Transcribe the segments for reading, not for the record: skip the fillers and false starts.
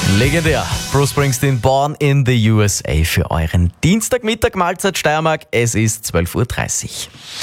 Legendär. Bruce Springsteen, Born in the USA für euren Dienstagmittag Mahlzeit Steiermark. Es ist 12.30 Uhr.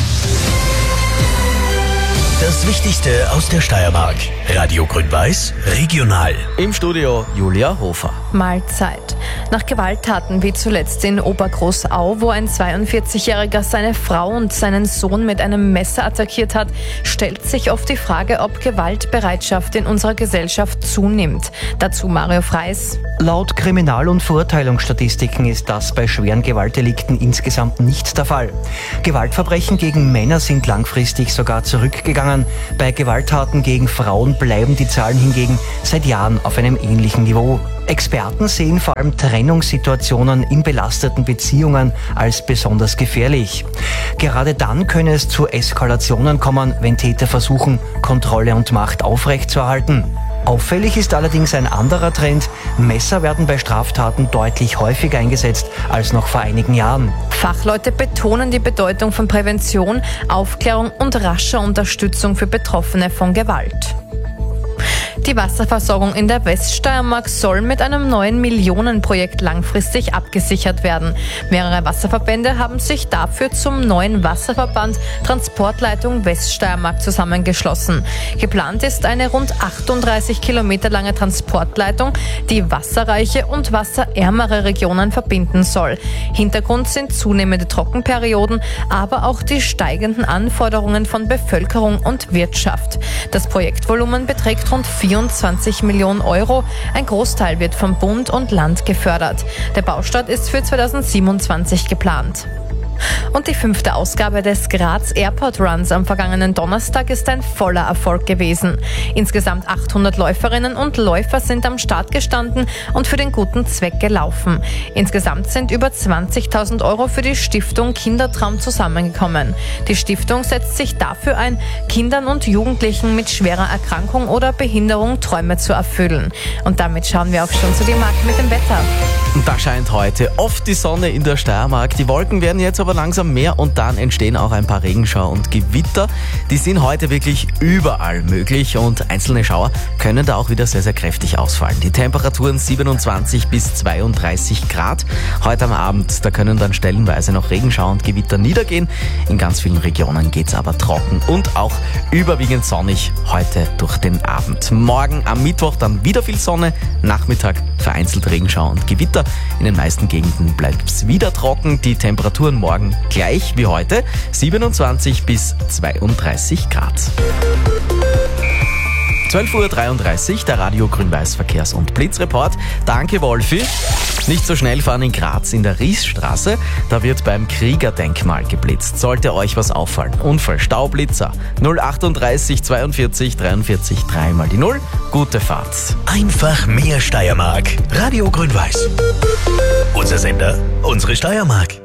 Das Wichtigste aus der Steiermark. Radio Grün-Weiß, regional. Im Studio Julia Hofer. Mahlzeit. Nach Gewalttaten wie zuletzt in Obergroßau, wo ein 42-Jähriger seine Frau und seinen Sohn mit einem Messer attackiert hat, stellt sich oft die Frage, ob Gewaltbereitschaft in unserer Gesellschaft zunimmt. Dazu Mario Freis. Laut Kriminal- und Verurteilungsstatistiken ist das bei schweren Gewaltdelikten insgesamt nicht der Fall. Gewaltverbrechen gegen Männer sind langfristig sogar zurückgegangen. Bei Gewalttaten gegen Frauen bleiben die Zahlen hingegen seit Jahren auf einem ähnlichen Niveau. Experten sehen vor allem Trennungssituationen in belasteten Beziehungen als besonders gefährlich. Gerade dann könne es zu Eskalationen kommen, wenn Täter versuchen, Kontrolle und Macht aufrechtzuerhalten. Auffällig ist allerdings ein anderer Trend. Messer werden bei Straftaten deutlich häufiger eingesetzt als noch vor einigen Jahren. Fachleute betonen die Bedeutung von Prävention, Aufklärung und rascher Unterstützung für Betroffene von Gewalt. Die Wasserversorgung in der Weststeiermark soll mit einem neuen Millionenprojekt langfristig abgesichert werden. Mehrere Wasserverbände haben sich dafür zum neuen Wasserverband Transportleitung Weststeiermark zusammengeschlossen. Geplant ist eine rund 38 Kilometer lange Transportleitung, die wasserreiche und wasserärmere Regionen verbinden soll. Hintergrund sind zunehmende Trockenperioden, aber auch die steigenden Anforderungen von Bevölkerung und Wirtschaft. Das Projektvolumen beträgt rund 24 Millionen Euro. Ein Großteil wird vom Bund und Land gefördert. Der Baustart ist für 2027 geplant. Und die 5. Ausgabe des Graz Airport Runs am vergangenen Donnerstag ist ein voller Erfolg gewesen. Insgesamt 800 Läuferinnen und Läufer sind am Start gestanden und für den guten Zweck gelaufen. Insgesamt sind über 20.000 Euro für die Stiftung Kindertraum zusammengekommen. Die Stiftung setzt sich dafür ein, Kindern und Jugendlichen mit schwerer Erkrankung oder Behinderung Träume zu erfüllen. Und damit schauen wir auch schon zu den Marken mit dem Wetter. Und da scheint heute oft die Sonne in der Steiermark. Die Wolken werden jetzt aber langsam mehr und dann entstehen auch ein paar Regenschauer und Gewitter. Die sind heute wirklich überall möglich und einzelne Schauer können da auch wieder sehr, sehr kräftig ausfallen. Die Temperaturen 27 bis 32 Grad. Heute am Abend, da können dann stellenweise noch Regenschauer und Gewitter niedergehen. In ganz vielen Regionen geht es aber trocken und auch überwiegend sonnig heute durch den Abend. Morgen am Mittwoch dann wieder viel Sonne, Nachmittag vereinzelt Regenschauer und Gewitter. In den meisten Gegenden bleibt es wieder trocken. Die Temperaturen morgen gleich wie heute, 27 bis 32 Grad. 12.33 Uhr, der Radio Grün-Weiß Verkehrs- und Blitzreport. Danke, Wolfi. Nicht so schnell fahren in Graz in der Riesstraße. Da wird beim Kriegerdenkmal geblitzt. Sollte euch was auffallen. Unfall, Staublitzer. 038 42 43 3 mal die 0. Gute Fahrt. Einfach mehr Steiermark. Radio Grün-Weiß. Unser Sender, unsere Steiermark.